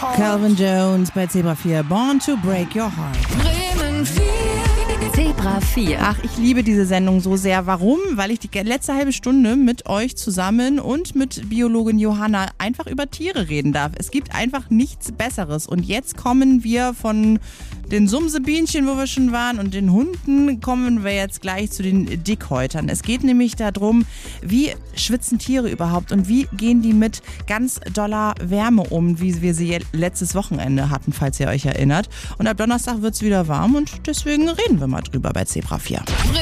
Calvin Jones bei Zebra 4, Born to Break Your Heart. Bremen 4. Zebra 4. Ach, ich liebe diese Sendung so sehr. Warum? Weil ich die letzte halbe Stunde mit euch zusammen und mit Biologin Johanna einfach über Tiere reden darf. Es gibt einfach nichts Besseres. Und jetzt kommen wir von den Sumsebienchen, wo wir schon waren, und den Hunden kommen wir jetzt gleich zu den Dickhäutern. Es geht nämlich darum, wie schwitzen Tiere überhaupt und wie gehen die mit ganz doller Wärme um, wie wir sie letztes Wochenende hatten, falls ihr euch erinnert. Und ab Donnerstag wird es wieder warm und deswegen reden wir mal drüber bei Zebra 4.